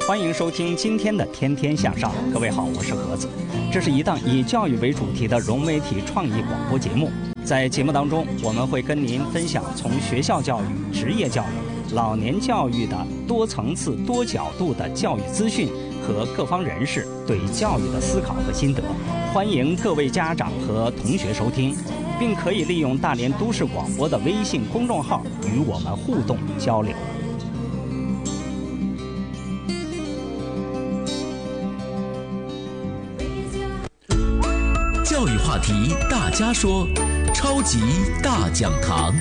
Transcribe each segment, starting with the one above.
欢迎收听今天的天天向上。各位好，我是盒子。这是一档以教育为主题的融媒体创意广播节目。在节目当中，我们会跟您分享从学校教育、职业教育、老年教育的多层次、多角度的教育资讯和各方人士对教育的思考和心得。欢迎各位家长和同学收听，并可以利用大连都市广播的微信公众号与我们互动交流。 教育话题大家说，超级大讲堂。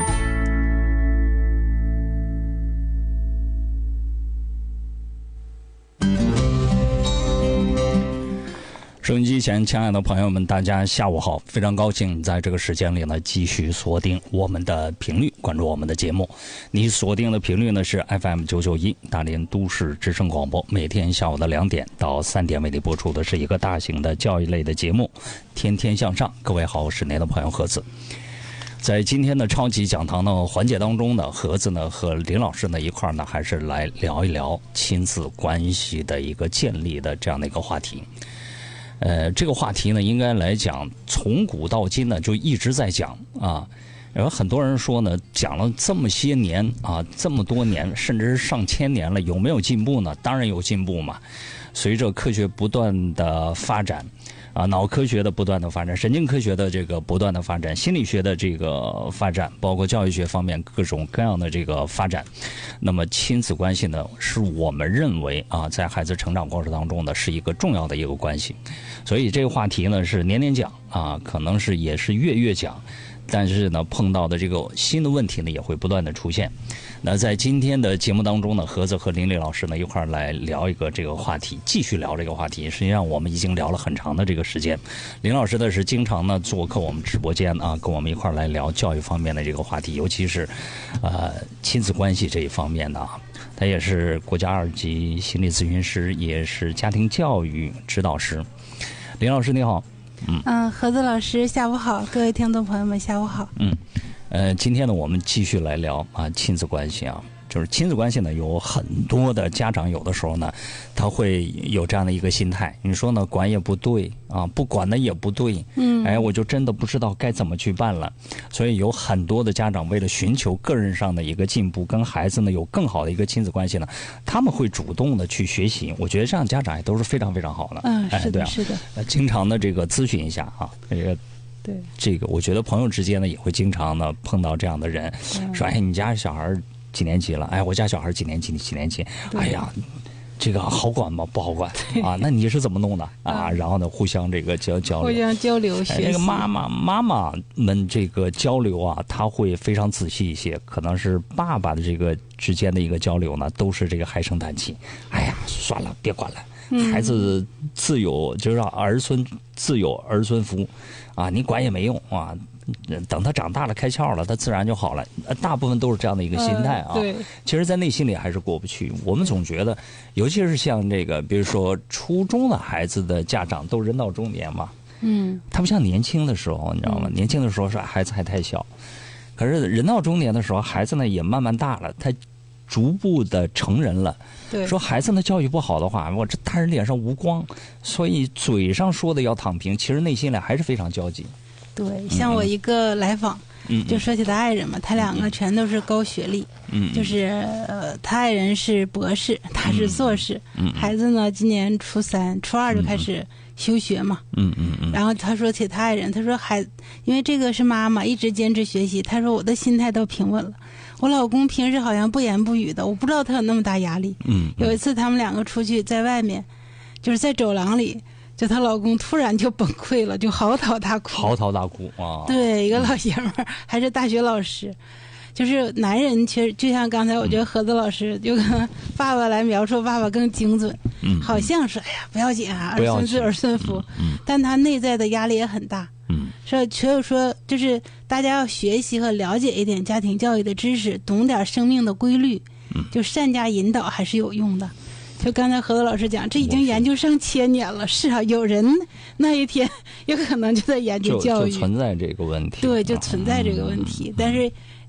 收音机前亲爱的朋友们，大家下午好，非常高兴在这个时间里呢继续锁定我们的频率，关注我们的节目。你锁定的频率呢是 FM 991大连都市之声广播，每天下午的2点到3点为你播出的是一个大型的教育类的节目，天天向上。各位好，我是您的朋友盒子。在今天的超级讲堂的环节当中呢，盒子呢和林老师呢一块呢还是来聊一聊亲子关系的一个建立的这样的一个话题。这个话题呢，应该来讲，从古到今呢，就一直在讲啊。有很多人说呢，讲了这么些年啊，这么多年，甚至是上千年了，有没有进步呢？当然有进步嘛。随着科学不断的发展，啊，脑科学的不断的发展，神经科学的这个不断的发展，心理学的这个发展，包括教育学方面各种各样的这个发展，那么亲子关系呢，是我们认为啊，在孩子成长过程当中呢，是一个重要的一个关系。所以这个话题呢是年年讲啊，可能是也是月讲，但是呢碰到的这个新的问题呢也会不断的出现。那在今天的节目当中呢，盒子和林丽老师呢一块来聊一个这个话题，继续聊这个话题。实际上我们已经聊了很长的这个时间。林老师呢是经常呢做客我们直播间啊，跟我们一块来聊教育方面的这个话题，尤其是亲子关系这一方面的啊。他也是国家2级心理咨询师，也是家庭教育指导师。林老师你好。 盒子老师下午好，各位听众朋友们下午好。 今天呢我们继续来聊啊亲子关系啊。就是亲子关系呢，有很多的家长有的时候呢，他会有这样的一个心态。你说呢，管也不对啊，不管呢也不对，我就真的不知道该怎么去办了。所以有很多的家长为了寻求个人上的一个进步，跟孩子呢有更好的一个亲子关系呢，他们会主动的去学习。我觉得这样家长也都是非常非常好的。 是的，是的。 经常的这个咨询一下啊， 对， 这个我觉得朋友之间呢也会经常的碰到这样的人，说你家小孩几年级了？我家小孩几年级？哎呀，这个好管吗？不好管啊！那你是怎么弄的啊？然后呢，互相这个交流， 互相交流学习。 这个妈妈们这个交流啊，他会非常仔细一些。可能是爸爸的这个之间的一个交流呢，都是这个唉声叹气。哎呀，算了，别管了。孩子自有，就让儿孙自有儿孙福啊！你管也没用啊！等他长大了开窍了，他自然就好了。大部分都是这样的一个心态啊。 对， 其实，在内心里还是过不去。我们总觉得，尤其是像这个，比如说初中的孩子的家长都人到中年嘛，他不像年轻的时候，你知道吗？年轻的时候是孩子还太小，可是人到中年的时候，孩子呢也慢慢大了，他逐步的成人了。 对， 说孩子呢教育不好的话，我这大人脸上无光，所以嘴上说的要躺平，其实内心里还是非常焦急。 对，像我一个来访，就说起他爱人嘛，他2个全都是高学历，就是他爱人是博士，他是硕士，孩子呢今年初3、初2就开始休学嘛，然后他说起他爱人，他说因为这个是妈妈一直坚持学习，他说我的心态都平稳了。我老公平时好像不言不语的，我不知道他有那么大压力。有一次他们2个出去在外面，就是在走廊里，就她老公突然就崩溃了，就嚎啕大哭啊！对，一个老爷们儿，还是大学老师。就是男人其实就像刚才我觉得盒子老师就跟爸爸来描述，爸爸更精准，好像是不要紧啊，儿孙自儿孙福，但他内在的压力也很大。所以说就是大家要学习和了解一点家庭教育的知识，懂点生命的规律，就善加引导还是有用的。就刚才盒子老师讲，这已经研究上千年了。是啊，有人那一天有可能就在研究教育， 就存在这个问题。 对，就存在这个问题。但是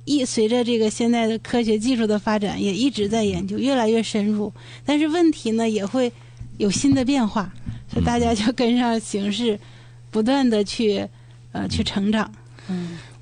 随着这个现在的科学技术的发展，也一直在研究，越来越深入。但是问题呢，也会有新的变化，所以大家就跟上形势，不断的去成长。